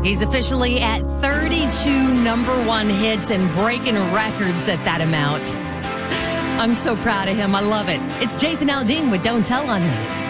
He's officially at 32 number one hits and breaking records at that amount. I'm so proud of him. I love it. It's Jason Aldean with Don't Tell on Me.